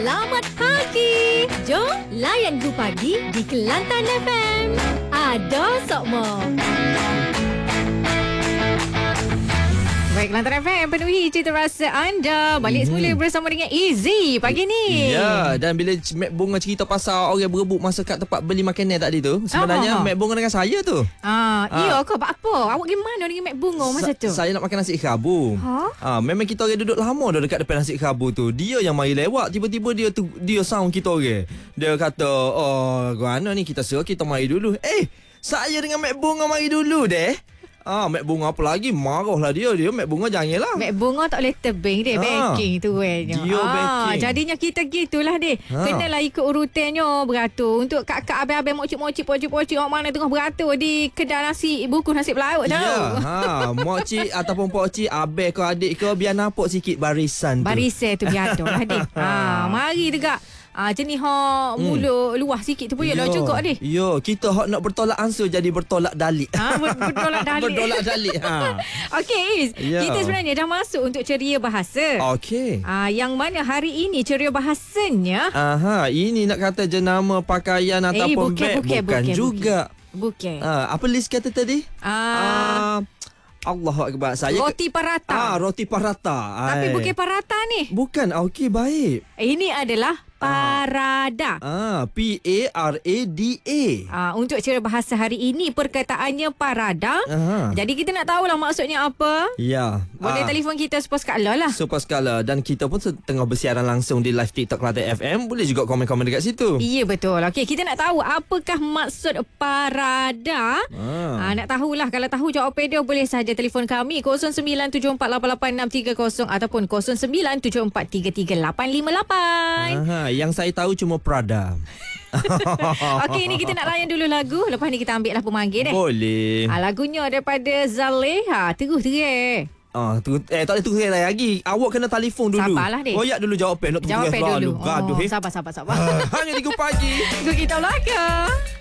Selamat pagi. Jom layan Go Pagi di Kelantan FM. Ada Sokmo. Baik, Kelantan FM penuhi cita rasa anda. Balik semula bersama dengan Easy pagi ni. Ya, dan bila Mek Bunga cerita pasal orang berebut masa kat tempat beli makanan tadi tu, sebenarnya Mek Bunga dengan saya tu. Ya ke? Apa? Awak gimana dengan Mek Bunga masa tu? Saya nak makan nasi kerabu. Memang kita orang duduk lama dah dekat depan nasi kerabu tu. Dia yang mari lewat, tiba-tiba dia sound kita orang. Dia kata, "Oh, mana ni kita suruh kita mari dulu." Saya dengan Mek Bunga mari dulu deh. Mek Bunga apa lagi? Marahlah dia. Mek Bunga janganlah. Mek Bunga tak boleh tebing dia. Backing tu dia backing. Jadinya kita gitulah dia. Kenalah ikut urutannya beratur. Untuk kak-kak abang-abang mokcik-mokcik pocik-pocik orang mana tengah beratur di kedai nasi buku nasi pelaut tu. Ya, mokcik ataupun pocik, abang ke adik ke, biar nampak sikit barisan tu. Barisan tu biar tu lah dia. Mari tegak. Jenis mulut luah sikit tu pun ya juga dia. Ya, kita nak bertolak ansur jadi bertolak dalik. Bertolak dalik. Bertolak dalik. Okey, kita sebenarnya dah masuk untuk ceria bahasa. Okey. Yang mana hari ini ceria bahasanya? Ini nak kata jenama pakaian ataupun beg bukan juga. Bukan. Apa list kata tadi? Allahu Akbar. Roti parata. Roti parata. Tapi bukan parata ni. Bukan. Okey, baik. Ini adalah parada. P-A-R-A-D-A. Untuk ceria bahasa hari ini perkataannya parada. Jadi kita nak tahulah maksudnya apa. Ya. Boleh telefon kita super skala lah. Super skala. Dan kita pun tengah bersiaran langsung di live TikTok Kelantan FM. Boleh juga komen-komen dekat situ. Ya, betul. Okey, kita nak tahu apakah maksud parada. Nak tahulah. Kalau tahu jawapan dia, boleh saja telefon kami 0974886630 ataupun 0974338858. Yang saya tahu cuma Prada. Okey, ni kita nak layan dulu lagu. Lepas ni kita ambil lah pemanggil deh. Boleh. Lagunya daripada Zaleha. Terus. Tak boleh tunggu lagi. Awak kena telefon dulu. Sabarlah deh. Royak dulu jawapan. Nak tunggu jawapan dulu. Gaduh. Sabar. Hanya 3 pagi. Tunggu kita belakang.